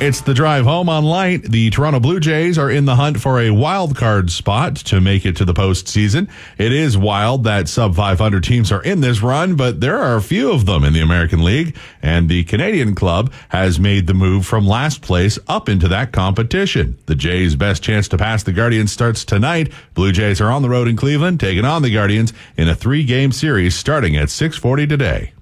It's the drive home on Light. The Toronto Blue Jays are in the hunt for a wild card spot to make it to the postseason. It is wild that sub-500 teams are in this run, but there are a few of them in the American League, and the Canadian club has made the move from last place up into that competition. The Jays' best chance to pass the Guardians starts tonight. Blue Jays are on the road in Cleveland, taking on the Guardians in a 3-game series starting at 6:40 today.